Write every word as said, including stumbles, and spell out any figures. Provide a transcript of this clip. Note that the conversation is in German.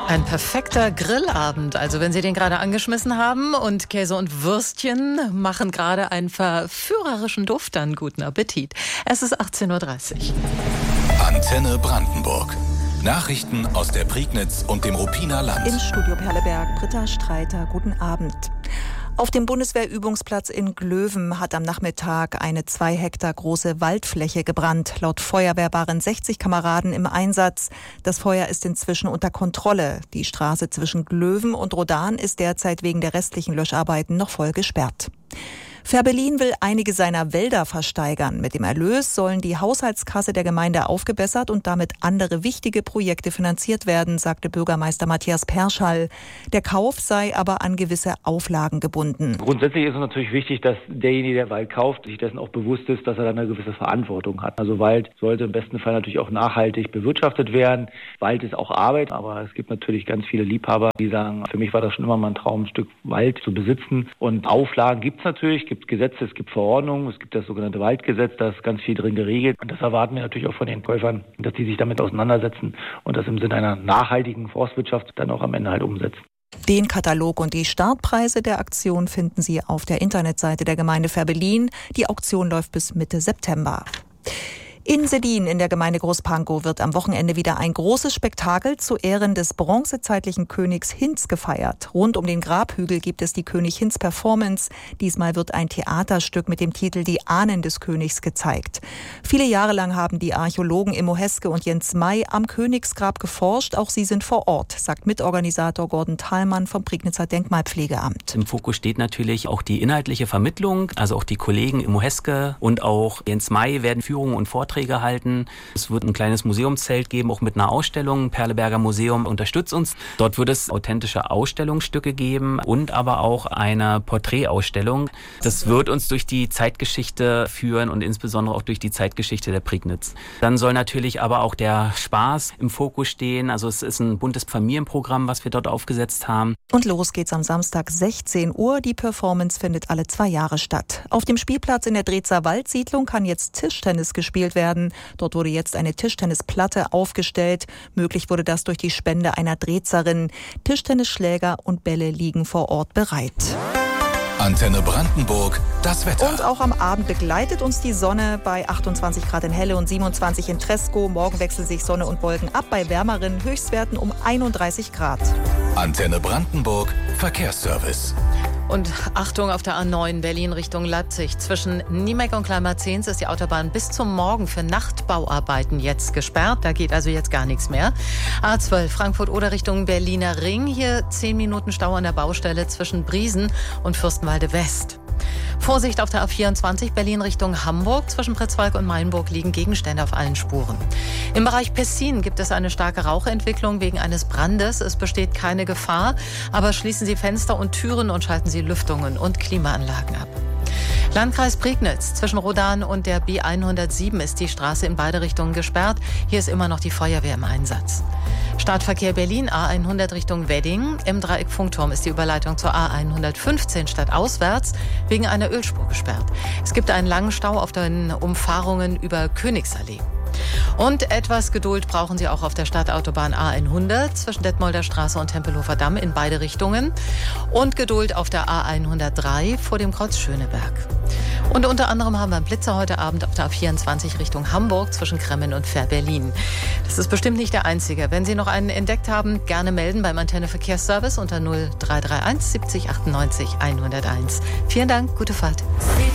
Ein perfekter Grillabend, also wenn Sie den gerade angeschmissen haben und Käse und Würstchen machen gerade einen verführerischen Duft, dann guten Appetit. Es ist achtzehn Uhr dreißig. Antenne Brandenburg. Nachrichten aus der Prignitz und dem Ruppiner Land. Im Studio Perleberg, Britta Streiter, guten Abend. Auf dem Bundeswehrübungsplatz in Glöwen hat am Nachmittag eine zwei Hektar große Waldfläche gebrannt. Laut Feuerwehr waren sechzig Kameraden im Einsatz. Das Feuer ist inzwischen unter Kontrolle. Die Straße zwischen Glöwen und Rodan ist derzeit wegen der restlichen Löscharbeiten noch voll gesperrt. Fehrbellin will einige seiner Wälder versteigern. Mit dem Erlös sollen die Haushaltskasse der Gemeinde aufgebessert und damit andere wichtige Projekte finanziert werden, sagte Bürgermeister Matthias Perschall. Der Kauf sei aber an gewisse Auflagen gebunden. Grundsätzlich ist es natürlich wichtig, dass derjenige, der Wald kauft, sich dessen auch bewusst ist, dass er dann eine gewisse Verantwortung hat. Also Wald sollte im besten Fall natürlich auch nachhaltig bewirtschaftet werden. Wald ist auch Arbeit, aber es gibt natürlich ganz viele Liebhaber, die sagen, für mich war das schon immer mal ein Traum, ein Stück Wald zu besitzen. Und Auflagen gibt es natürlich. Es gibt Gesetze, es gibt Verordnungen, es gibt das sogenannte Waldgesetz, da ist ganz viel drin geregelt. Und das erwarten wir natürlich auch von den Käufern, dass die sich damit auseinandersetzen und das im Sinne einer nachhaltigen Forstwirtschaft dann auch am Ende halt umsetzen. Den Katalog und die Startpreise der Aktion finden Sie auf der Internetseite der Gemeinde Fehrbellin. Die Auktion läuft bis Mitte September. In Sedin in der Gemeinde Großpankow wird am Wochenende wieder ein großes Spektakel zu Ehren des bronzezeitlichen Königs Hinz gefeiert. Rund um den Grabhügel gibt es die König Hinz Performance. Diesmal wird ein Theaterstück mit dem Titel Die Ahnen des Königs gezeigt. Viele Jahre lang haben die Archäologen Immo Heske und Jens May am Königsgrab geforscht. Auch sie sind vor Ort, sagt Mitorganisator Gordon Thalmann vom Prignitzer Denkmalpflegeamt. Im Fokus steht natürlich auch die inhaltliche Vermittlung. Also auch die Kollegen Immo Heske und auch Jens May werden Führungen und Vorträge gehalten. Es wird ein kleines Museumszelt geben, auch mit einer Ausstellung. Perleberger Museum unterstützt uns. Dort wird es authentische Ausstellungsstücke geben und aber auch eine Porträtausstellung. Das wird uns durch die Zeitgeschichte führen und insbesondere auch durch die Zeitgeschichte der Prignitz. Dann soll natürlich aber auch der Spaß im Fokus stehen. Also es ist ein buntes Familienprogramm, was wir dort aufgesetzt haben. Und los geht's am Samstag sechzehn Uhr. Die Performance findet alle zwei Jahre statt. Auf dem Spielplatz in der Drezer Waldsiedlung kann jetzt Tischtennis gespielt werden. Dort wurde jetzt eine Tischtennisplatte aufgestellt. Möglich wurde das durch die Spende einer Drezerin. Tischtennisschläger und Bälle liegen vor Ort bereit. Antenne Brandenburg, das Wetter. Und auch am Abend begleitet uns die Sonne bei achtundzwanzig Grad in Helle und siebenundzwanzig in Treskow. Morgen wechseln sich Sonne und Wolken ab bei wärmeren Höchstwerten um einunddreißig Grad. Antenne Brandenburg, Verkehrsservice. Und Achtung auf der A neun Berlin Richtung Leipzig. Zwischen Niemeck und Kleinmarzens ist die Autobahn bis zum Morgen für Nachtbauarbeiten jetzt gesperrt. Da geht also jetzt gar nichts mehr. A zwölf Frankfurt-Oder Richtung Berliner Ring. Hier zehn Minuten Stau an der Baustelle zwischen Briesen und Fürstenwalde West. Vorsicht auf der A vierundzwanzig Berlin Richtung Hamburg. Zwischen Pretzwalk und Mainburg liegen Gegenstände auf allen Spuren. Im Bereich Pessin gibt es eine starke Rauchentwicklung wegen eines Brandes. Es besteht keine Gefahr, aber schließen Sie Fenster und Türen und schalten Sie Lüftungen und Klimaanlagen ab. Landkreis Prignitz. Zwischen Rodan und der B hundertsieben ist die Straße in beide Richtungen gesperrt. Hier ist immer noch die Feuerwehr im Einsatz. Stadtverkehr Berlin, A hundert Richtung Wedding. Im Dreieck Funkturm ist die Überleitung zur A hundertfünfzehn stadtauswärts wegen einer Ölspur gesperrt. Es gibt einen langen Stau auf den Umfahrungen über Königsallee. Und etwas Geduld brauchen Sie auch auf der Stadtautobahn A hundert zwischen Detmolder Straße und Tempelhofer Damm in beide Richtungen. Und Geduld auf der A hundertdrei vor dem Kreuz Schöneberg. Und unter anderem haben wir einen Blitzer heute Abend auf der A vierundzwanzig Richtung Hamburg zwischen Kremmen und Fehrbellin. Das ist bestimmt nicht der einzige. Wenn Sie noch einen entdeckt haben, gerne melden beim Antenne Verkehrsservice unter null drei drei eins siebzig achtundneunzig hunderteins. Vielen Dank, gute Fahrt.